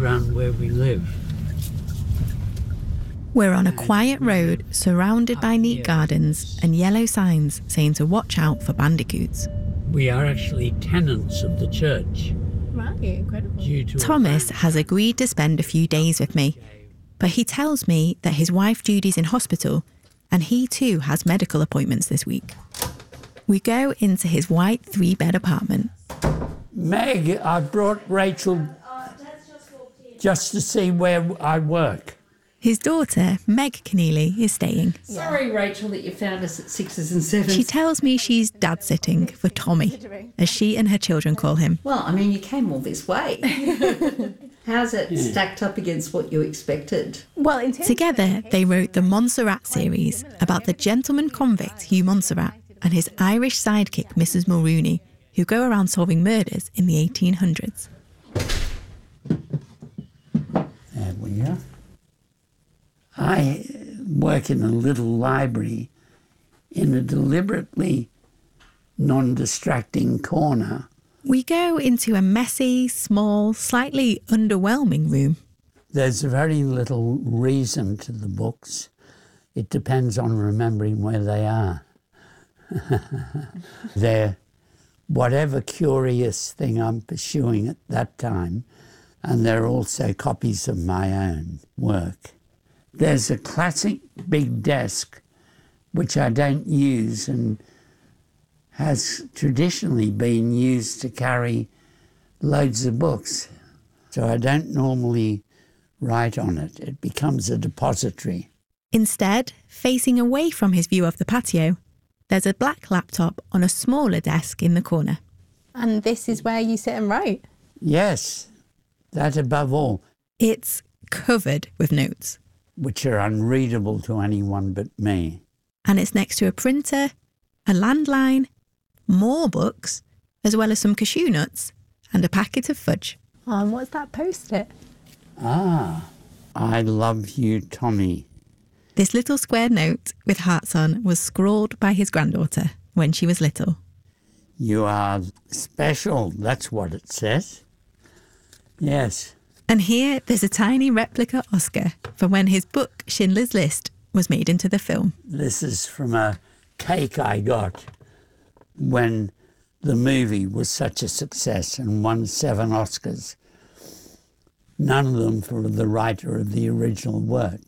around where we live. We're on a quiet road surrounded by neat gardens and yellow signs saying to watch out for bandicoots. We are actually tenants of the church. Right, incredible. Thomas has agreed to spend a few days with me, but he tells me that his wife Judy's in hospital and he too has medical appointments this week. We go into his white 3-bed apartment. Meg, I brought Rachel just to see where I work. His daughter, Meg Keneally, is staying. Sorry, Rachel, that you found us at 6s and 7s. She tells me she's dad-sitting for Tommy, as she and her children call him. Well, I mean, you came all this way. How's it stacked up against what you expected? Well, Together, they wrote the Montserrat series about the gentleman convict Hugh Montserrat and his Irish sidekick, Mrs. Mulrooney, who go around solving murders in the 1800s. There we are. I work in a little library in a deliberately non-distracting corner. We go into a messy, small, slightly underwhelming room. There's very little reason to the books. It depends on remembering where they are. They're whatever curious thing I'm pursuing at that time, and they're also copies of my own work. There's a classic big desk which I don't use and has traditionally been used to carry loads of books. So I don't normally write on it. It becomes a depository. Instead, facing away from his view of the patio, there's a black laptop on a smaller desk in the corner. And this is where you sit and write? Yes, that above all. It's covered with notes. Which are unreadable to anyone but me. And it's next to a printer, a landline, more books, as well as some cashew nuts and a packet of fudge. And what's that post-it? I love you, Tommy. This little square note with hearts on was scrawled by his granddaughter when she was little. You are special, that's what it says. Yes. And here there's a tiny replica Oscar from when his book Schindler's List was made into the film. This is from a cake I got when the movie was such a success and won 7 Oscars. None of them for the writer of the original work,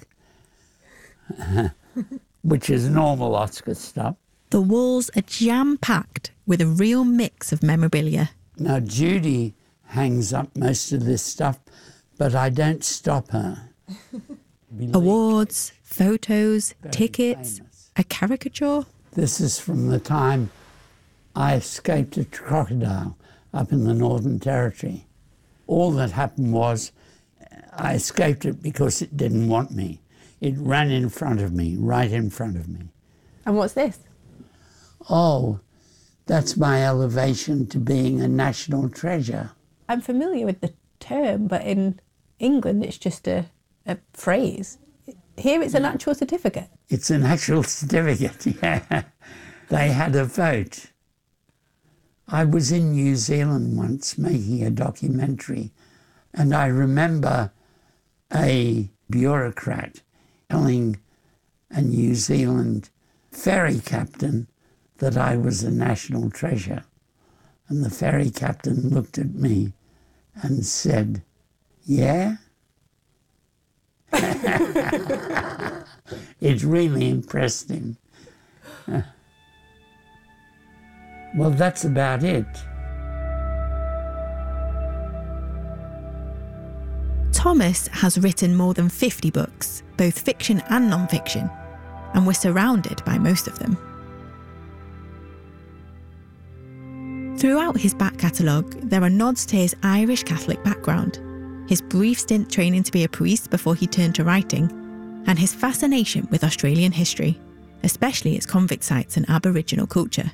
which is normal Oscar stuff. The walls are jam-packed with a real mix of memorabilia. Now, Judy hangs up most of this stuff, but I don't stop her. Awards, photos, tickets, famous. a caricature. This is from the time I escaped a crocodile up in the Northern Territory. All that happened was I escaped it because it didn't want me. It ran in front of me, right in front of me. And what's this? Oh, that's my elevation to being a national treasure. I'm familiar with the term, but in England it's just a phrase. Here it's an actual certificate. It's an actual certificate, yeah. They had a vote. I was in New Zealand once making a documentary, and I remember a bureaucrat telling a New Zealand ferry captain that I was a national treasure. And the ferry captain looked at me and said, "Yeah?" It really impressed him. Well, that's about it. Thomas has written more than 50 books, both fiction and non-fiction, and we're surrounded by most of them. Throughout his back catalogue, there are nods to his Irish Catholic background, his brief stint training to be a priest before he turned to writing, and his fascination with Australian history, especially its convict sites and Aboriginal culture.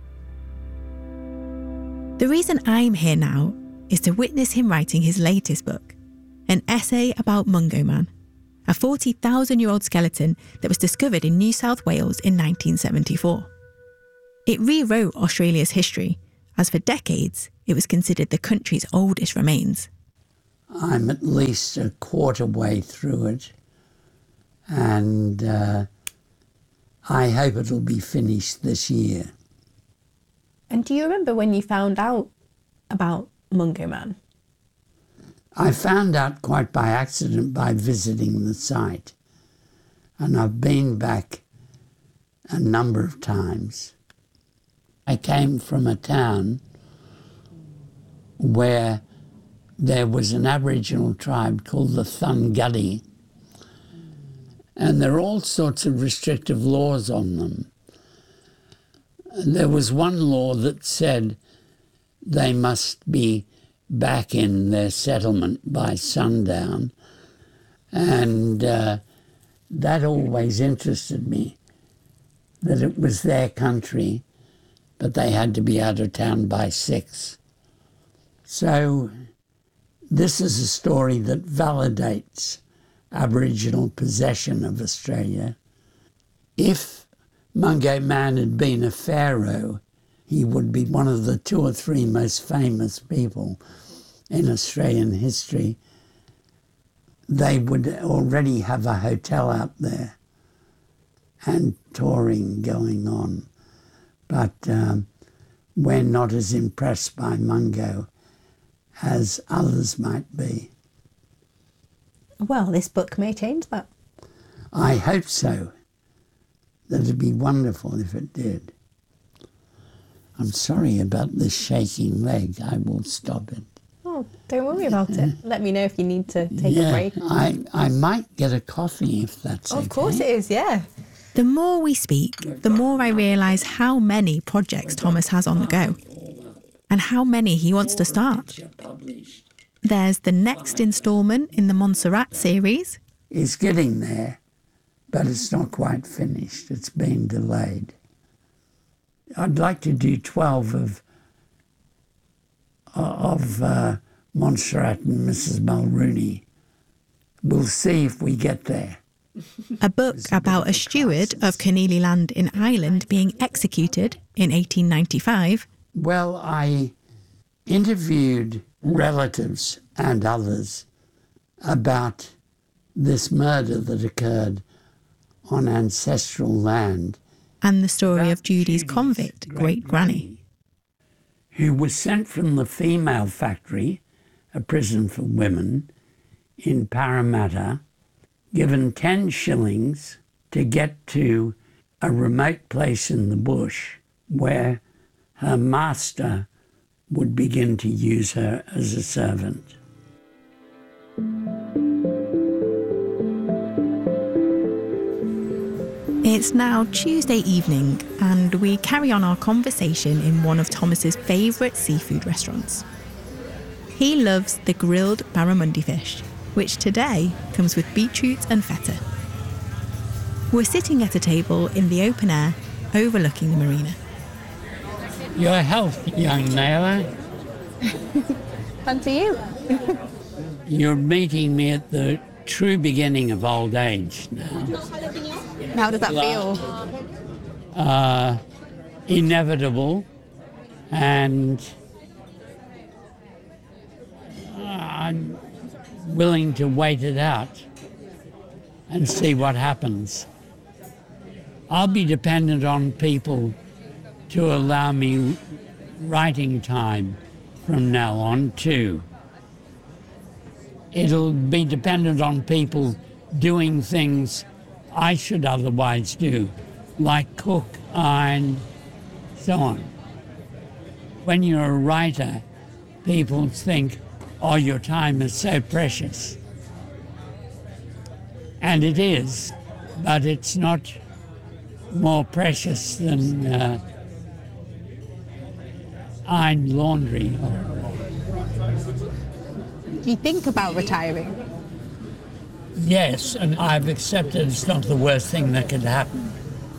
The reason I'm here now is to witness him writing his latest book, an essay about Mungo Man, a 40,000-year-old skeleton that was discovered in New South Wales in 1974. It rewrote Australia's history, as for decades it was considered the country's oldest remains. I'm at least a quarter way through it, and I hope it'll be finished this year. And do you remember when you found out about Mungo Man? I found out quite by accident by visiting the site, and I've been back a number of times. I came from a town where there was an Aboriginal tribe called the Thunguddi, and there are all sorts of restrictive laws on them. There was one law that said they must be back in their settlement by sundown, and that always interested me, that it was their country, but they had to be out of town by 6. So this is a story that validates Aboriginal possession of Australia. If Mungo Man had been a pharaoh, he would be one of the 2 or 3 most famous people in Australian history. They would already have a hotel out there and touring going on. But we're not as impressed by Mungo as others might be. Well, this book may change that. I hope so. That'd be wonderful if it did. I'm sorry about this shaking leg. I will stop it. Oh, don't worry about it. Let me know if you need to take a break. I might get a coffee if that's okay. Of course it is, yeah. The more we speak, the more I realise how many projects Thomas has on the go and how many he wants to start. There's the next instalment in the Montserrat series. It's getting there, but it's not quite finished. It's been delayed. I'd like to do 12 of Montserrat and Mrs. Mulrooney. We'll see if we get there. A book about a steward of Cornelia Land in Ireland being executed in 1895. Well, I interviewed relatives and others about this murder that occurred on ancestral land. And the story of Judy's convict great-granny, who was sent from the female factory, a prison for women, in Parramatta, given 10 shillings to get to a remote place in the bush where her master would begin to use her as a servant. It's now Tuesday evening and we carry on our conversation in one of Thomas's favourite seafood restaurants. He loves the grilled barramundi fish, which today comes with beetroot and feta. We're sitting at a table in the open air overlooking the marina. Your health, young Naila. And to you. You're meeting me at the true beginning of old age now. How does that feel? Inevitable, and I'm willing to wait it out and see what happens. I'll be dependent on people to allow me writing time from now on too. It'll be dependent on people doing things I should otherwise do, like cook, iron, so on. When you're a writer, people think, oh, your time is so precious. And it is, but it's not more precious than iron laundry. Do you think about retiring? Yes, and I've accepted it's not the worst thing that could happen.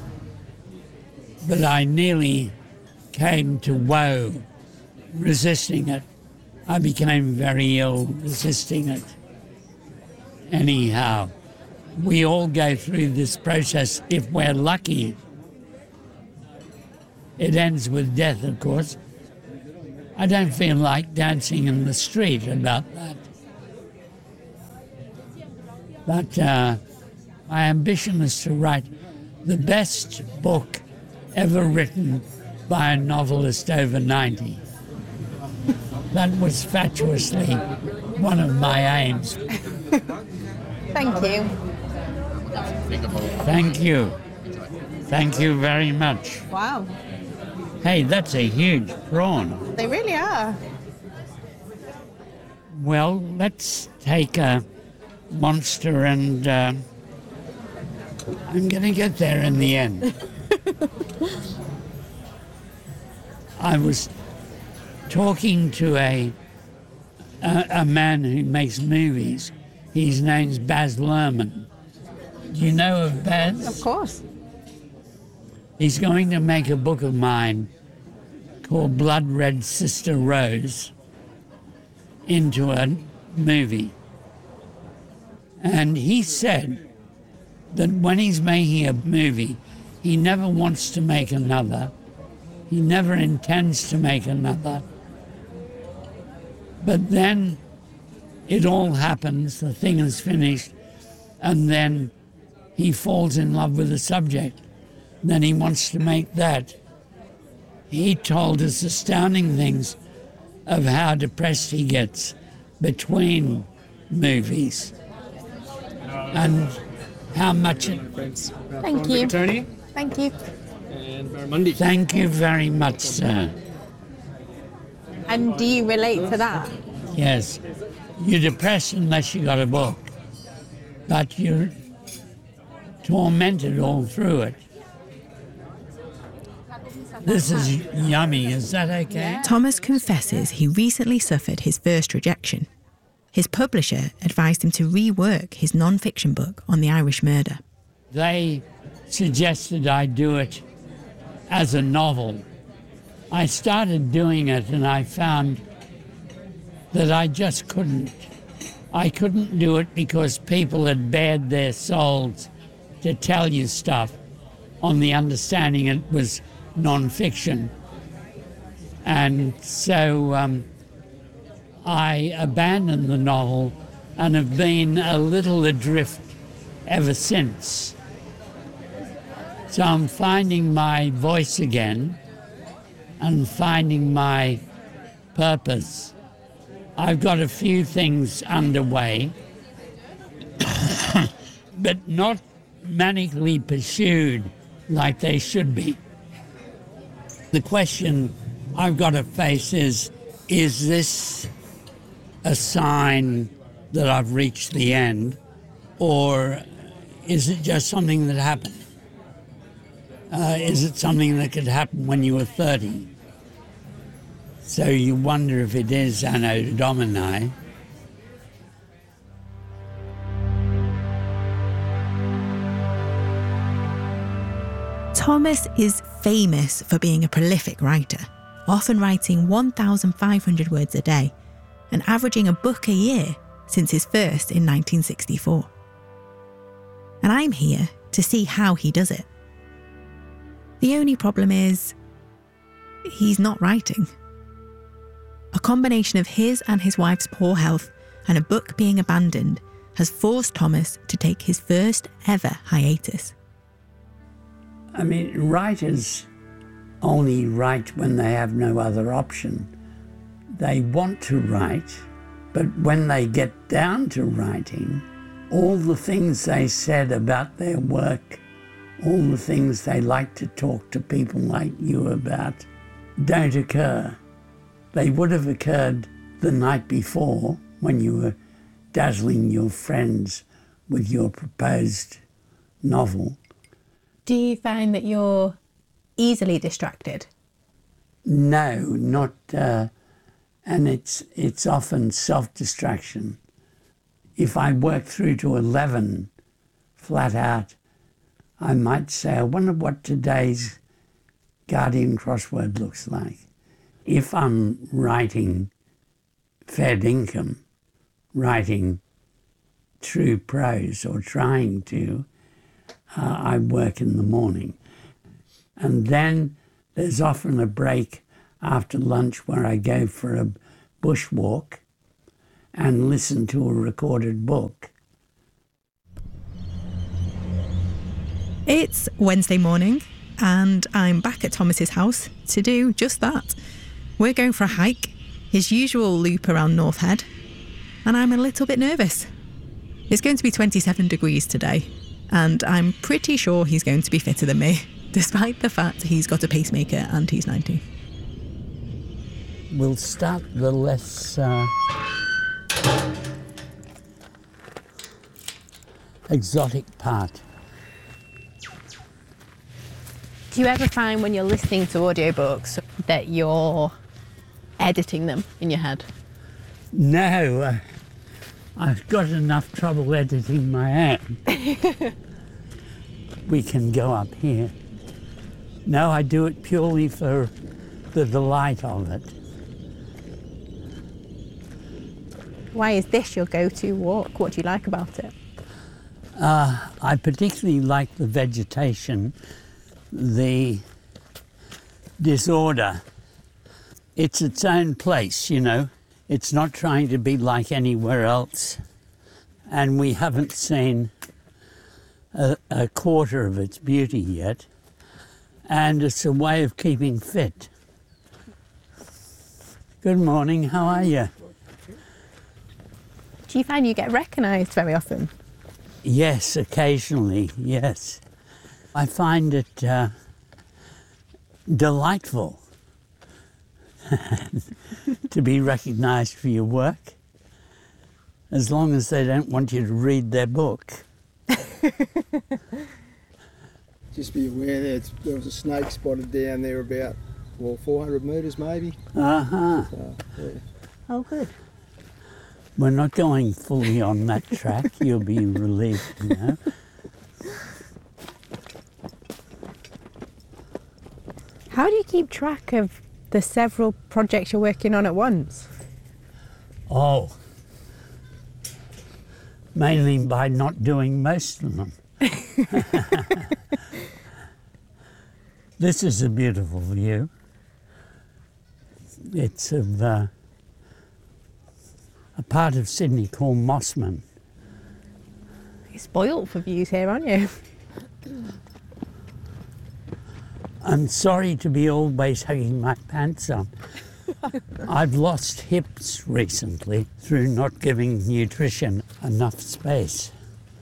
But I nearly came to woe resisting it. I became very ill resisting it. Anyhow, we all go through this process if we're lucky. It ends with death, of course. I don't feel like dancing in the street about that. But my ambition is to write the best book ever written by a novelist over 90. That was fatuously one of my aims. Thank you. Thank you. Thank you very much. Wow, Hey, that's a huge prawn. they really are. Well, let's take a monster and I'm going to get there in the end. I was talking to a man who makes movies. His name's Baz Luhrmann. Do you know of Baz? Of course. He's going to make a book of mine called Blood Red Sister Rose into a movie. And he said that when he's making a movie, he never wants to make another. He never intends to make another. But then it all happens, the thing is finished, and then he falls in love with the subject. Then he wants to make that. He told us astounding things of how depressed he gets between movies and how much it... Thank you. Tony Thank you. and Barramundi. Thank you very much, sir. And do you relate to that? Yes, you're depressed unless you got a book, but you're tormented all through it. This is yummy, is that okay? Thomas confesses he recently suffered his first rejection. His publisher advised him to rework his non-fiction book on the Irish murder. They suggested I do it as a novel. I started doing it and I found that I just couldn't. I couldn't do it because people had bared their souls to tell you stuff on the understanding it was non-fiction. And so I abandoned the novel and have been a little adrift ever since. So I'm finding my voice again and finding my purpose. I've got a few things underway, but not manically pursued like they should be. The question I've got to face is this a sign that I've reached the end, or is it just something that happened? Is it something that could happen when you were 30? So you wonder if it is Anno Domini. Thomas is famous for being a prolific writer, often writing 1,500 words a day and averaging a book a year since his first in 1964. And I'm here to see how he does it. The only problem is, he's not writing. A combination of his and his wife's poor health and a book being abandoned has forced Thomas to take his first ever hiatus. I mean, writers only write when they have no other option. They want to write, but when they get down to writing, all the things they said about their work, all the things they like to talk to people like you about, don't occur. They would have occurred the night before when you were dazzling your friends with your proposed novel. Do you find that you're easily distracted? No, not, and it's often self-distraction. If I work through to 11 flat out, I might say, I wonder what today's Guardian crossword looks like. If I'm writing fair dinkum, writing true prose or trying to, I work in the morning. And then there's often a break after lunch where I go for a bushwalk and listen to a recorded book. It's Wednesday morning, and I'm back at Thomas's house to do just that. We're going for a hike, his usual loop around North Head, and I'm a little bit nervous. It's going to be 27 degrees today, and I'm pretty sure he's going to be fitter than me, despite the fact he's got a pacemaker and he's 90. We'll start the less exotic part. Do you ever find when you're listening to audiobooks that you're editing them in your head? No, I've got enough trouble editing my own. We can go up here. No, I do it purely for the delight of it. Why is this your go-to walk? What do you like about it? I particularly like the vegetation, the disorder. It's its own place, you know. It's not trying to be like anywhere else. And we haven't seen a quarter of its beauty yet. And it's a way of keeping fit. Good morning, how are you? Do you find you get recognised very often? Yes, occasionally, yes. I find it delightful to be recognised for your work, as long as they don't want you to read their book. Just be aware there was a snake spotted down there about, 400 metres maybe. Uh-huh. So, yeah. Oh, good. We're not going fully on that track. You'll be relieved, you know. How do you keep track of the several projects you're working on at once? Oh, mainly by not doing most of them. This is a beautiful view. It's of a part of Sydney called Mossman. You're spoilt for views here, aren't you? I'm sorry to be always hugging my pants on. I've lost hips recently through not giving nutrition enough space.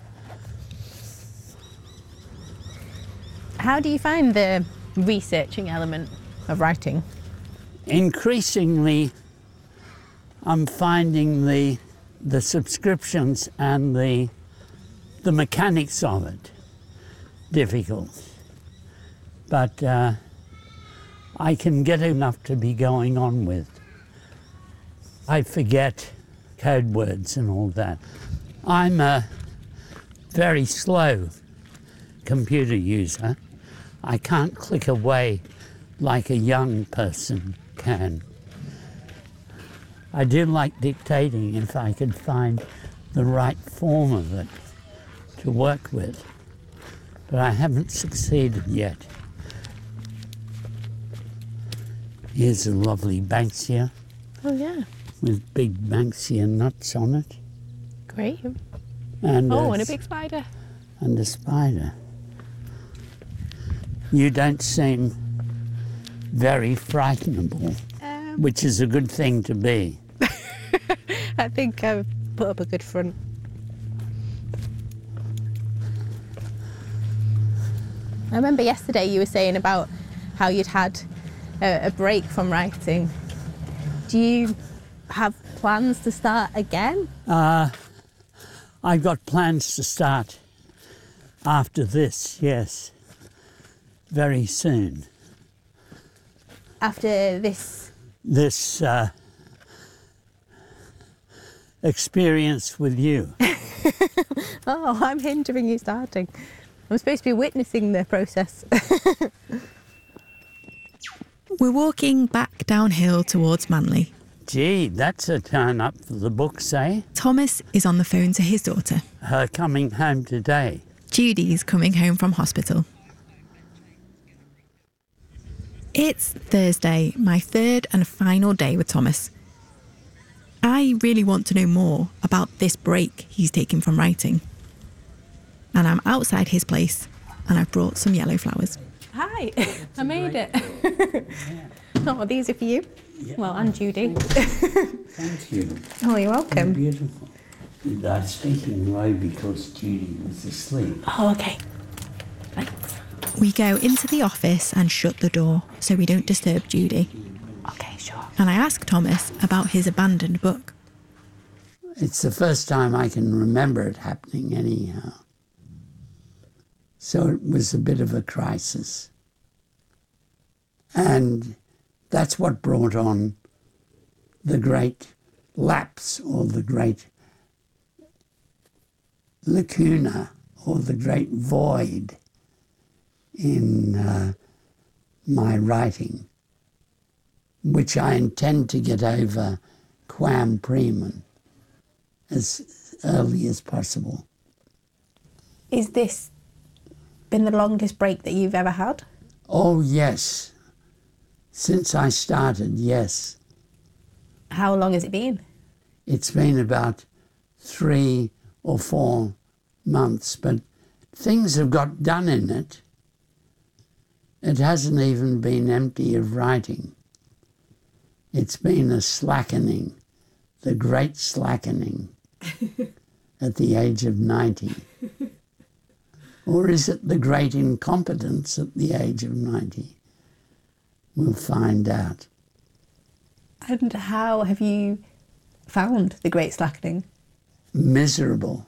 How do you find the researching element of writing? Increasingly, I'm finding the subscriptions and the mechanics of it difficult. But I can get enough to be going on with. I forget code words and all that. I'm a very slow computer user. I can't click away like a young person can. I do like dictating if I could find the right form of it to work with, but I haven't succeeded yet. Here's a lovely Banksia Oh, yeah. with big Banksia nuts on it. Great. And And a big spider. And a spider. You don't seem very frightenable, which is a good thing to be. I think I've put up a good front. I remember yesterday you were saying about how you'd had a break from writing. Do you have plans to start again? I've got plans to start after this, yes, very soon. After this? This experience with you. Oh, I'm hindering you starting. I'm supposed to be witnessing the process. We're walking back downhill towards Manly. Gee, that's a turn up for the books, eh? Thomas is on the phone to his daughter. Her coming home today. Judy's coming home from hospital. It's Thursday, my third and final day with Thomas. I really want to know more about this break he's taking from writing. And I'm outside his place, and I've brought some yellow flowers. Hi, I made it. Oh, these are for you. Yeah. Well, and Judy. Thank you. Oh, you're welcome. Beautiful. I'm speaking low because Judy was asleep. Oh, okay. Thanks. We go into the office and shut the door so we don't disturb Judy. Okay, sure. And I ask Thomas about his abandoned book. It's the first time I can remember it happening anyhow. So it was a bit of a crisis. And that's what brought on the great lapse or the great lacuna or the great void in my writing, which I intend to get over quam primum as early as possible. Is this been the longest break that you've ever had? Oh, yes. Since I started, yes. How long has it been? It's been about 3 or 4 months, but things have got done in it. It hasn't even been empty of writing. It's been a slackening, the great slackening at the age of 90. Or is it the great incompetence at the age of 90? We'll find out. And how have you found the great slackening? Miserable.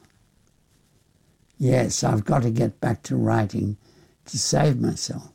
Yes, I've got to get back to writing to save myself.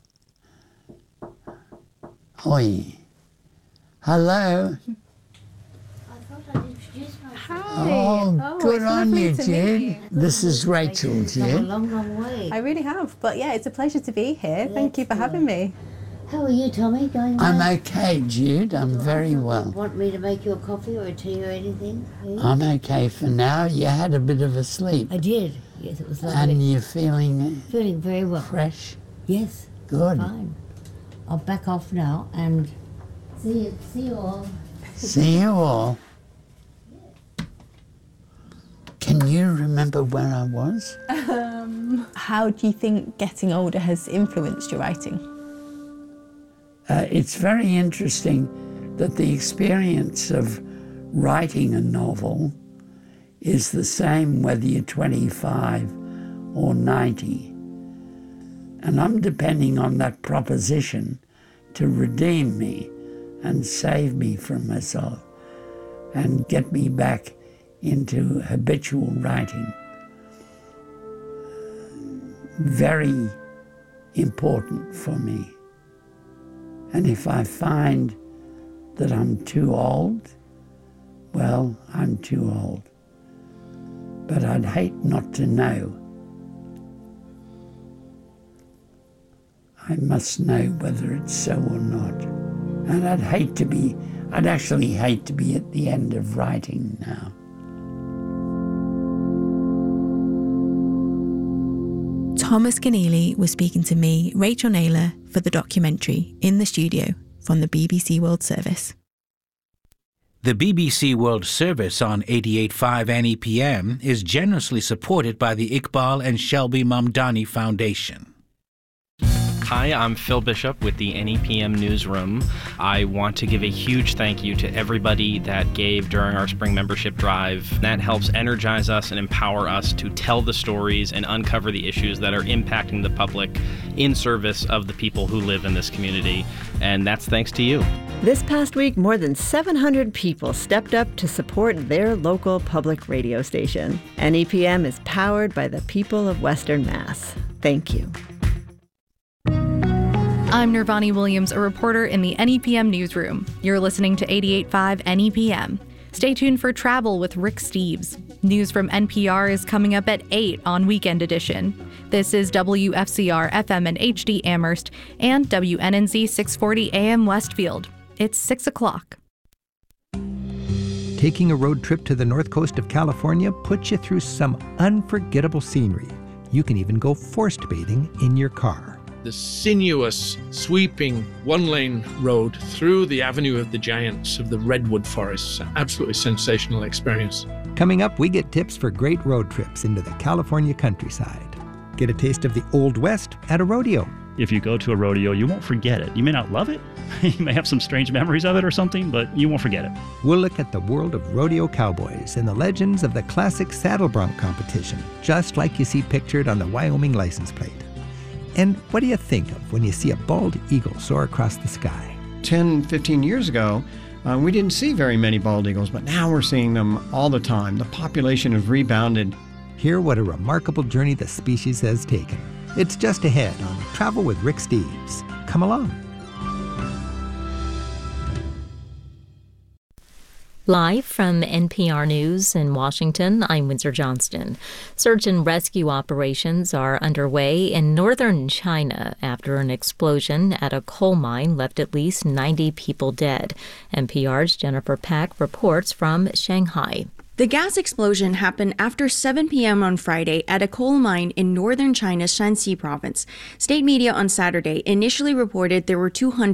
Oi. Hello. I thought I'd introduce myself. Hi. Oh, good it's on lovely you, to meet Jude. you. This is Rachel, Come a Jude. long, long way. I really have. But yeah, it's a pleasure to be here. Thank you for having me. How are you, Tommy? Going well? I'm okay, Jude. I'm very well. Want me to make you a coffee or a tea or anything? I'm okay for now. You had a bit of a sleep. I did. Yes, it was lovely. And you're feeling Feeling very well. fresh? Yes. Good. Fine. I'll back off now and see you all. See you all. Can you remember where I was? How do you think getting older has influenced your writing? It's very interesting that the experience of writing a novel is the same whether you're 25 or 90. And I'm depending on that proposition to redeem me and save me from myself and get me back into habitual writing. Very important for me. And if I find that I'm too old, well, I'm too old. But I'd hate not to know. I must know whether it's so or not. And I'd actually hate to be at the end of writing now. Thomas Keneally was speaking to me, Rachel Naylor, for the documentary in the studio from the BBC World Service. The BBC World Service on 88.5 NEPM is generously supported by the Iqbal and Shelby Mamdani Foundation. Hi, I'm Phil Bishop with the NEPM Newsroom. I want to give a huge thank you to everybody that gave during our spring membership drive. That helps energize us and empower us to tell the stories and uncover the issues that are impacting the public in service of the people who live in this community. And that's thanks to you. This past week, more than 700 people stepped up to support their local public radio station. NEPM is powered by the people of Western Mass. Thank you. I'm Nirvani Williams, a reporter in the NEPM Newsroom. You're listening to 88.5 NEPM. Stay tuned for Travel with Rick Steves. News from NPR is coming up at 8 on Weekend Edition. This is WFCR FM and HD Amherst and WNNZ 640 AM Westfield. It's 6 o'clock. Taking a road trip to the north coast of California puts you through some unforgettable scenery. You can even go forest bathing in your car. The sinuous, sweeping, one-lane road through the Avenue of the Giants of the Redwood Forests. An absolutely sensational experience. Coming up, we get tips for great road trips into the California countryside. Get a taste of the Old West at a rodeo. If you go to a rodeo, you won't forget it. You may not love it. You may have some strange memories of it or something, but you won't forget it. We'll look at the world of rodeo cowboys and the legends of the classic saddle bronc competition, just like you see pictured on the Wyoming license plate. And what do you think of when you see a bald eagle soar across the sky? 10, 15 years ago, we didn't see very many bald eagles, but now we're seeing them all the time. The population has rebounded. Hear what a remarkable journey the species has taken. It's just ahead on Travel with Rick Steves. Come along. Live from NPR News in Washington, I'm Windsor Johnston. Search and rescue operations are underway in northern China after an explosion at a coal mine left at least 90 people dead. NPR's Jennifer Pack reports from Shanghai. The gas explosion happened after 7 p.m. on Friday at a coal mine in northern China's Shanxi province. State media on Saturday initially reported there were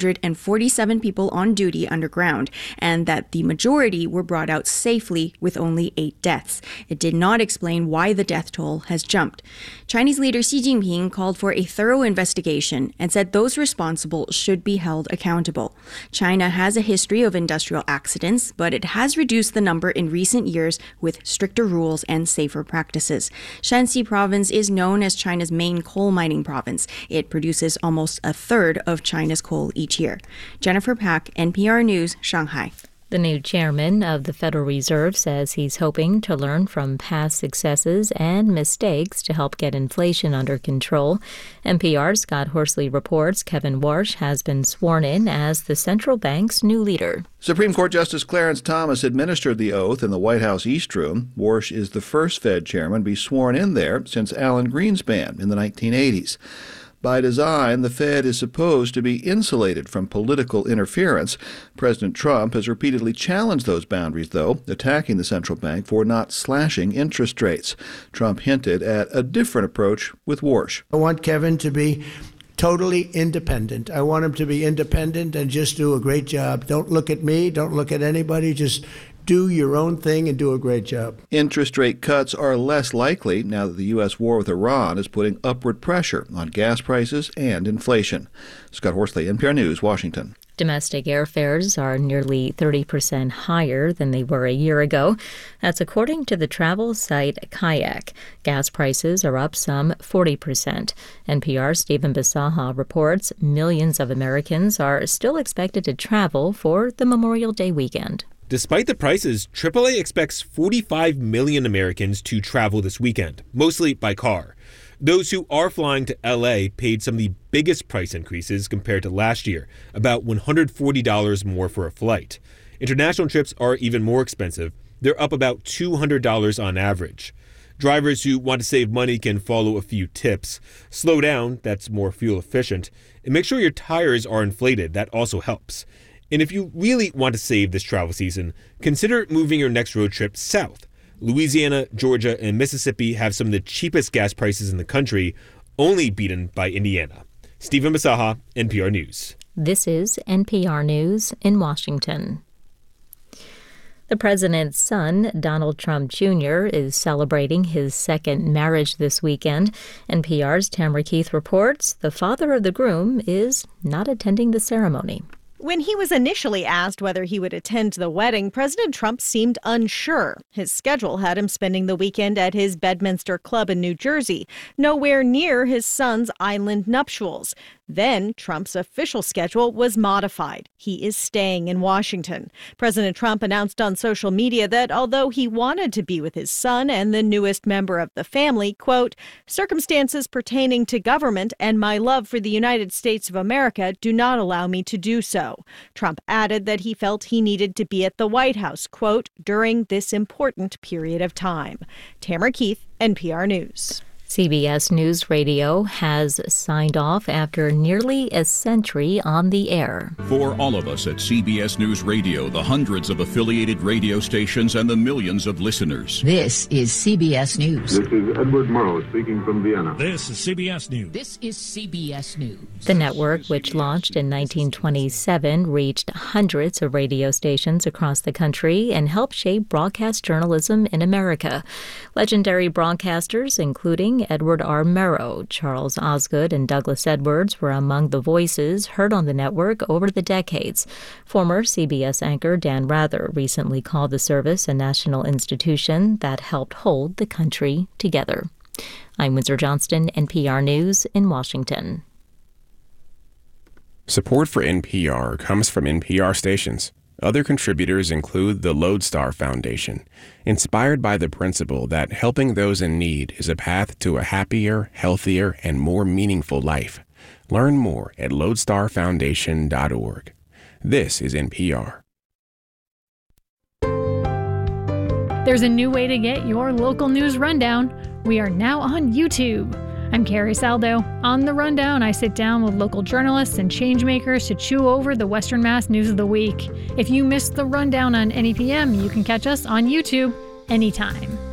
247 people on duty underground and that the majority were brought out safely with only 8 deaths. It did not explain why the death toll has jumped. Chinese leader Xi Jinping called for a thorough investigation and said those responsible should be held accountable. China has a history of industrial accidents, but it has reduced the number in recent years with stricter rules and safer practices. Shanxi province is known as China's main coal mining province. It produces almost a third of China's coal each year. Jennifer Pack, NPR News, Shanghai. The new chairman of the Federal Reserve says he's hoping to learn from past successes and mistakes to help get inflation under control. NPR's Scott Horsley reports Kevin Warsh has been sworn in as the central bank's new leader. Supreme Court Justice Clarence Thomas administered the oath in the White House East Room. Warsh is the first Fed chairman to be sworn in there since Alan Greenspan in the 1980s. By design, the Fed is supposed to be insulated from political interference. President Trump has repeatedly challenged those boundaries, though, attacking the central bank for not slashing interest rates. Trump hinted at a different approach with Warsh. I want Kevin to be totally independent. I want him to be independent and just do a great job. Don't look at me. Don't look at anybody. Just do your own thing and do a great job. Interest rate cuts are less likely now that the U.S. war with Iran is putting upward pressure on gas prices and inflation. Scott Horsley, NPR News, Washington. Domestic airfares are nearly 30% higher than they were a year ago. That's according to the travel site Kayak. Gas prices are up some 40%. NPR's Stephen Bisaha reports millions of Americans are still expected to travel for the Memorial Day weekend. Despite the prices, AAA expects 45 million Americans to travel this weekend, mostly by car. Those who are flying to LA paid some of the biggest price increases compared to last year, about $140 more for a flight. International trips are even more expensive. They're up about $200 on average. Drivers who want to save money can follow a few tips. Slow down, that's more fuel efficient. And make sure your tires are inflated, that also helps. And if you really want to save this travel season, consider moving your next road trip south. Louisiana, Georgia, and Mississippi have some of the cheapest gas prices in the country, only beaten by Indiana. Stephen Bisaha, NPR News. This is NPR News in Washington. The president's son, Donald Trump Jr., is celebrating his second marriage this weekend. NPR's Tamara Keith reports the father of the groom is not attending the ceremony. When he was initially asked whether he would attend the wedding, President Trump seemed unsure. His schedule had him spending the weekend at his Bedminster Club in New Jersey, nowhere near his son's island nuptials. Then Trump's official schedule was modified. He is staying in Washington. President Trump announced on social media that although he wanted to be with his son and the newest member of the family, quote, circumstances pertaining to government and my love for the United States of America do not allow me to do so. Trump added that he felt he needed to be at the White House, quote, during this important period of time. Tamara Keith, NPR News. CBS News Radio has signed off after nearly a century on the air. For all of us at CBS News Radio, the hundreds of affiliated radio stations and the millions of listeners. This is CBS News. This is Edward Murrow speaking from Vienna. This is CBS News. This is CBS News. The network, which launched in 1927, reached hundreds of radio stations across the country and helped shape broadcast journalism in America. Legendary broadcasters, including including Edward R. Murrow. Charles Osgood and Douglas Edwards were among the voices heard on the network over the decades. Former CBS anchor Dan Rather recently called the service a national institution that helped hold the country together. I'm Windsor Johnston, NPR News in Washington. Support for NPR comes from NPR stations. Other contributors include the Lodestar Foundation, inspired by the principle that helping those in need is a path to a happier, healthier, and more meaningful life. Learn more at lodestarfoundation.org. This is NPR. There's a new way to get your local news rundown. We are now on YouTube. I'm Carrie Saldo. On The Rundown, I sit down with local journalists and changemakers to chew over the Western Mass news of the week. If you missed The Rundown on NEPM, you can catch us on YouTube anytime.